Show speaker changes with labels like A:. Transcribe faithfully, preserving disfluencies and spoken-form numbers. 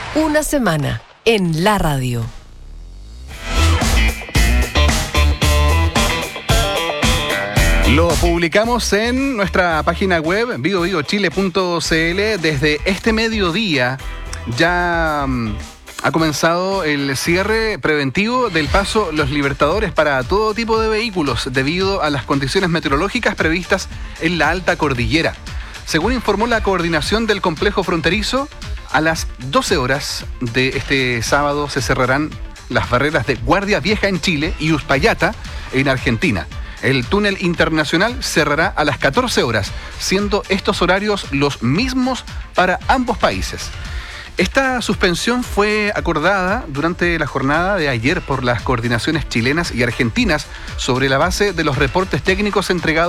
A: Una semana en la radio.
B: Lo publicamos en nuestra página web vigo vigo chile punto c l. Desde este mediodía ya um, ha comenzado el cierre preventivo del paso Los Libertadores para todo tipo de vehículos debido a las condiciones meteorológicas previstas en la alta cordillera. Según informó la coordinación del complejo fronterizo, a las doce horas de este sábado se cerrarán las barreras de Guardia Vieja en Chile y Uspallata en Argentina. El túnel internacional cerrará a las catorce horas, siendo estos horarios los mismos para ambos países. Esta suspensión fue acordada durante la jornada de ayer por las coordinaciones chilenas y argentinas sobre la base de los reportes técnicos entregados